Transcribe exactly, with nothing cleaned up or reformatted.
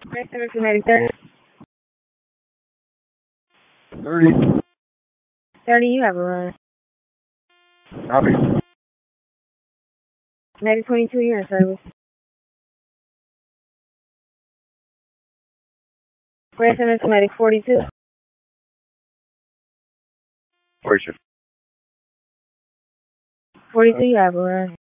Customer Medic thirty. thirty. thirty, you have a run. Copy. Medic twenty-two, you're in service. Customer Medic forty-two. Forty-two. forty-two, you have a run.